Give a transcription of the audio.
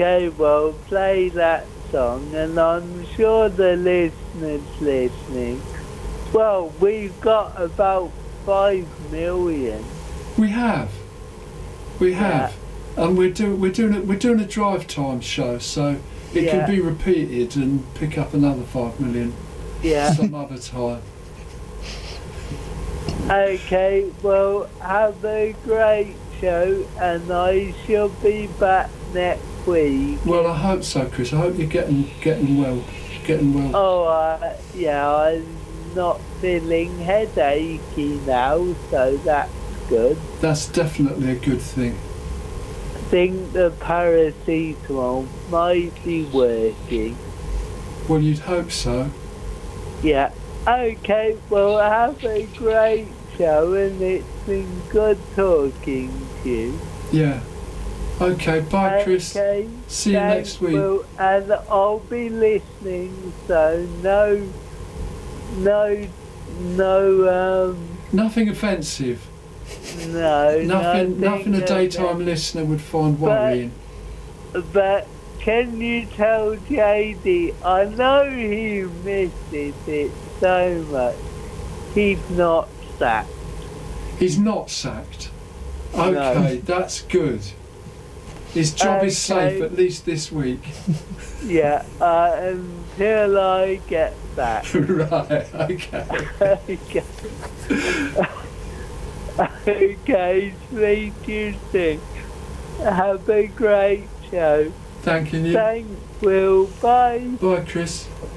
Okay, well, play that song, and I'm sure the listeners listening. Well, we've got about 5 million. We have, and we're doing a drive time show, so it can be repeated and pick up another 5 million some other time. Okay, well, have a great show, and I shall be back next week. Well, I hope so, Chris. I hope you're getting well. Oh, I'm not feeling headachy now, so that's good. That's definitely a good thing. I think the paracetamol might be working. Well, you'd hope so. Yeah. Okay, well, have a great show, and it's been good talking to you. Yeah. Okay, bye, Chris. Okay, see you next week. Will, and I'll be listening, so nothing offensive. Nothing a daytime listener would find worrying. But can you tell JD, I know he misses it so much, he's not sacked. He's not sacked? Okay, that's good. His job is safe, at least this week. Yeah, until I get back. Right, okay. Okay, speak to you soon. Have a great show. Thank you. Thanks, Will. Bye. Bye, Chris.